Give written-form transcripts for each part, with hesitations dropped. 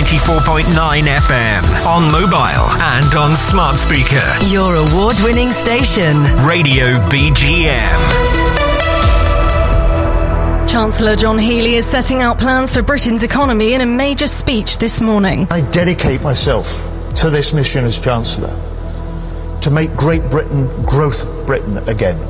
94.9 FM, on mobile and on smart speaker. Your award-winning station, Radio BGM. Chancellor John Healey is setting out plans for Britain's economy in a major speech this morning. I dedicate myself to this mission as Chancellor, to make Great Britain growth Britain again,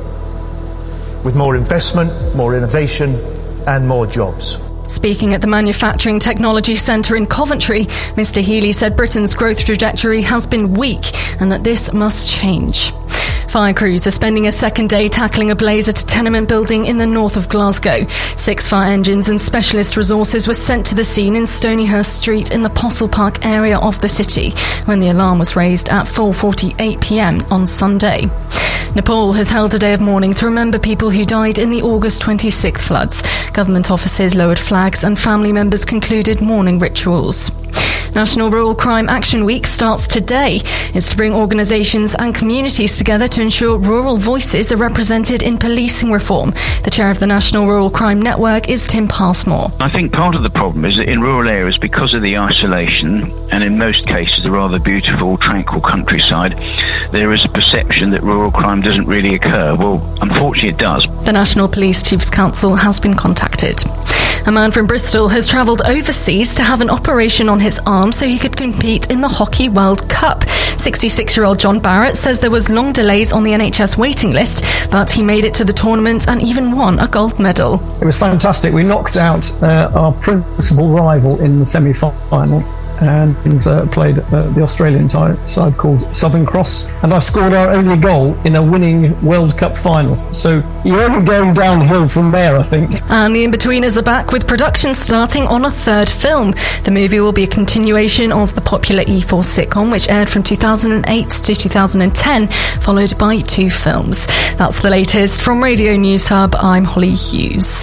with more investment, more innovation and more jobs. Speaking at the Manufacturing Technology Centre in Coventry, Mr Healey said Britain's growth trajectory has been weak and that this must change. Fire crews are spending a second day tackling a blaze at a tenement building in the north of Glasgow. 6 fire engines and specialist resources were sent to the scene in Stonyhurst Street in the Postle Park area of the city when the alarm was raised at 4:48 p.m. on Sunday. Nepal has held a day of mourning to remember people who died in the August 26th floods. Government offices lowered flags and family members concluded mourning rituals. National Rural Crime Action Week starts today. It's to bring organisations and communities together to ensure rural voices are represented in policing reform. The chair of the National Rural Crime Network is Tim Passmore. I think part of the problem is that in rural areas, because of the isolation and in most cases a rather beautiful, tranquil countryside, there is a perception that rural crime doesn't really occur. Well, unfortunately it does. The National Police Chiefs Council has been contacted. A man from Bristol has travelled overseas to have an operation on his arm so he could compete in the Hockey World Cup. 66-year-old John Barrett says there was long delays on the NHS waiting list, but he made it to the tournament and even won a gold medal. It was fantastic. We knocked out our principal rival in the semi-final and played the Australian side called Southern Cross, and I scored our only goal in a winning World Cup final. So you're only going downhill from there, I think. And the In-Betweeners are back with production starting on a third film. The movie will be a continuation of the popular E4 sitcom, which aired from 2008 to 2010, followed by 2 films. That's the latest from Radio News Hub. I'm Holly Hughes.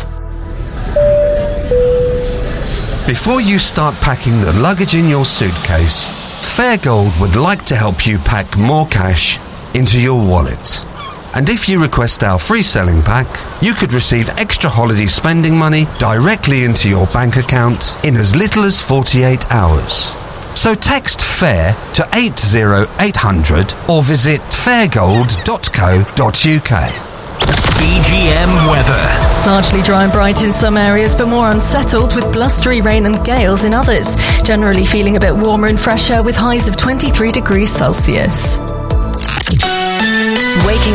Before you start packing the luggage in your suitcase, Fairgold would like to help you pack more cash into your wallet. And if you request our free selling pack, you could receive extra holiday spending money directly into your bank account in as little as 48 hours. So text FAIR to 80800 or visit fairgold.co.uk. BGM weather. Largely dry and bright in some areas, but more unsettled with blustery rain and gales in others. Generally feeling a bit warmer and fresher with highs of 23 degrees Celsius. waking